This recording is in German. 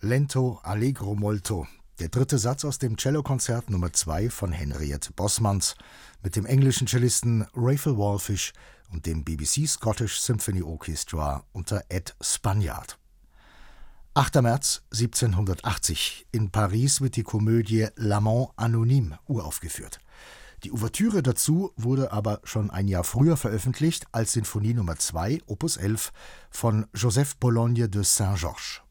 Lento Allegro molto, der dritte Satz aus dem Cellokonzert Nummer 2 von Henriette Bosmans mit dem englischen Cellisten Raphael Wallfisch und dem BBC Scottish Symphony Orchestra unter Ed Spaniard. 8. März 1780. In Paris wird die Komödie L'Amant anonyme uraufgeführt. Die Ouvertüre dazu wurde aber schon ein Jahr früher veröffentlicht als Sinfonie Nummer 2, Opus 11 von Joseph Bologne de Saint-Georges.